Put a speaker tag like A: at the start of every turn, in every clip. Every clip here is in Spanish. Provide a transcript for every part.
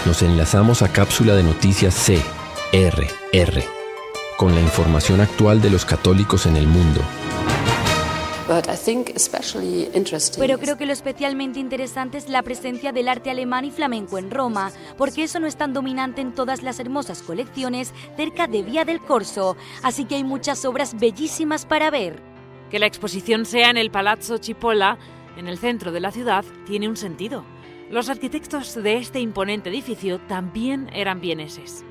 A: Nos enlazamos a Cápsula de Noticias CRR, con la información actual de los católicos en el mundo.
B: Pero creo que lo especialmente interesante es la presencia del arte alemán y flamenco en Roma, porque eso no es tan dominante en todas las hermosas colecciones cerca de Vía del Corso, así que hay muchas obras bellísimas para ver.
C: Que la exposición sea en el Palazzo Cipolla, en el centro de la ciudad, tiene un sentido. Los arquitectos de este imponente edificio también eran vieneses.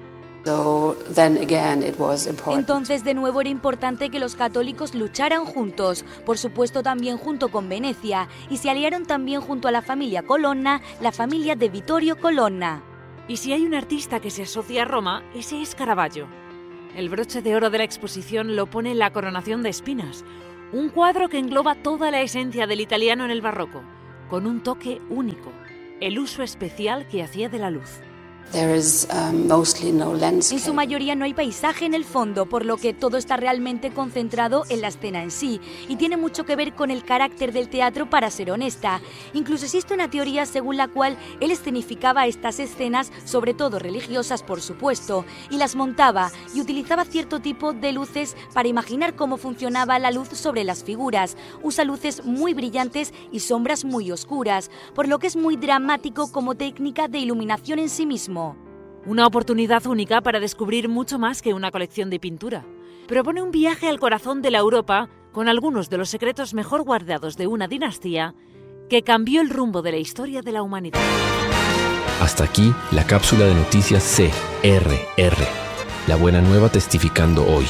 B: Entonces, de nuevo, era importante que los católicos lucharan juntos, por supuesto también junto con Venecia, y se aliaron también junto a la familia Colonna, la familia de Vittorio Colonna.
C: Y si hay un artista que se asocia a Roma, ese es Caravaggio. El broche de oro de la exposición lo pone La coronación de espinas, un cuadro que engloba toda la esencia del italiano en el barroco, con un toque único, el uso especial que hacía de la luz.
B: En su mayoría no hay paisaje en el fondo, por lo que todo está realmente concentrado en la escena en sí, y tiene mucho que ver con el carácter del teatro, para ser honesta. Incluso existe una teoría según la cual él escenificaba estas escenas, sobre todo religiosas por supuesto, y las montaba y utilizaba cierto tipo de luces para imaginar cómo funcionaba la luz sobre las figuras. Usa luces muy brillantes y sombras muy oscuras, por lo que es muy dramático como técnica de iluminación en sí mismo.
C: Una oportunidad única para descubrir mucho más que una colección de pintura. Propone un viaje al corazón de la Europa con algunos de los secretos mejor guardados de una dinastía que cambió el rumbo de la historia de la humanidad.
A: Hasta aquí la cápsula de noticias CRR. La buena nueva testificando hoy.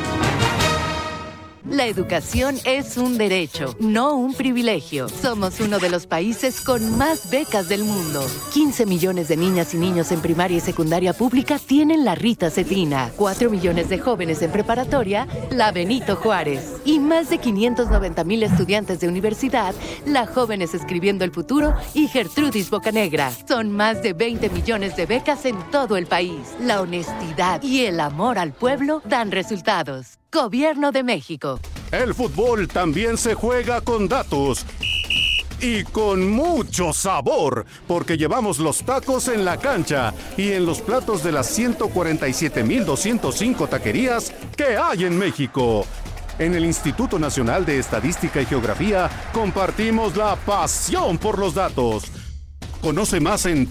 D: La educación es un derecho, no un privilegio. Somos uno de los países con más becas del mundo. 15 millones de niñas y niños en primaria y secundaria pública tienen la Rita Cetina. 4 millones de jóvenes en preparatoria, la Benito Juárez. Y más de 590,000 estudiantes de universidad, la Jóvenes Escribiendo el Futuro y Gertrudis Bocanegra. Son más de 20 millones de becas en todo el país. La honestidad y el amor al pueblo dan resultados. Gobierno de México.
E: El fútbol también se juega con datos y con mucho sabor, porque llevamos los tacos en la cancha y en los platos de las 147,205 taquerías que hay en México. En el Instituto Nacional de Estadística y Geografía compartimos la pasión por los datos. Conoce más en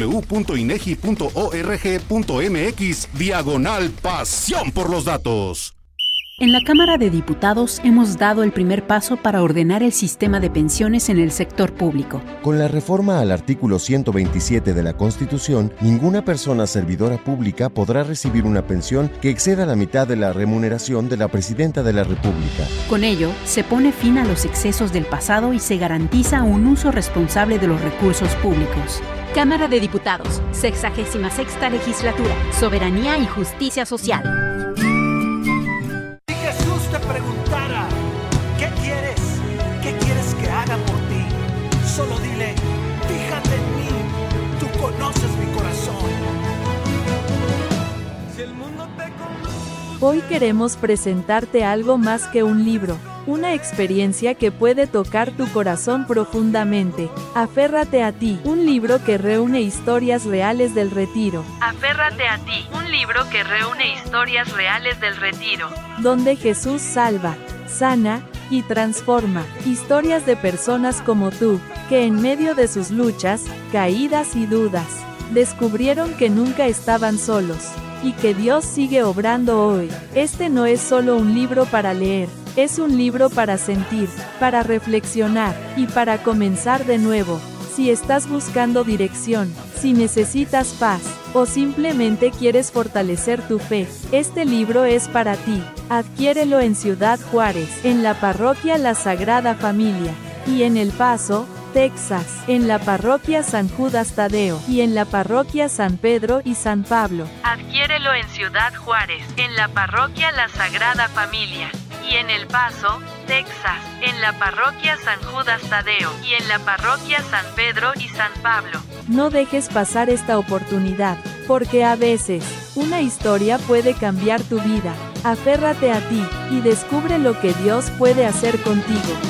E: www.inegi.org.mx/pasión por los datos.
F: En la Cámara de Diputados hemos dado el primer paso para ordenar el sistema de pensiones en el sector público.
G: Con la reforma al artículo 127 de la Constitución, ninguna persona servidora pública podrá recibir una pensión que exceda la mitad de la remuneración de la Presidenta de la República.
F: Con ello, se pone fin a los excesos del pasado y se garantiza un uso responsable de los recursos públicos. Cámara de Diputados, 66ª Legislatura, Soberanía y Justicia Social.
H: Preguntara, ¿qué quieres que haga por ti? Solo dile, fíjate en mí, tú conoces mi corazón. Si el mundo te conduce...
I: Hoy queremos presentarte algo más que un libro, una experiencia que puede tocar tu corazón profundamente. Aférrate a ti, un libro que reúne historias reales del Retiro.
J: Aférrate a ti, un libro que reúne historias reales del Retiro.
I: Donde Jesús salva, sana y transforma. Historias de personas como tú, que en medio de sus luchas, caídas y dudas, descubrieron que nunca estaban solos, y que Dios sigue obrando hoy. Este no es solo un libro para leer, es un libro para sentir, para reflexionar, y para comenzar de nuevo. Si estás buscando dirección, si necesitas paz, o simplemente quieres fortalecer tu fe, este libro es para ti. Adquiérelo en Ciudad Juárez, en la parroquia La Sagrada Familia, y en El Paso, Texas, en la parroquia San Judas Tadeo, y en la parroquia San Pedro y San Pablo.
J: Adquiérelo en Ciudad Juárez, en la parroquia La Sagrada Familia, y en El Paso, Texas, en la parroquia San Judas Tadeo, y en la parroquia San Pedro y San Pablo.
I: No dejes pasar esta oportunidad, porque a veces, una historia puede cambiar tu vida. Aférrate a ti, y descubre lo que Dios puede hacer contigo.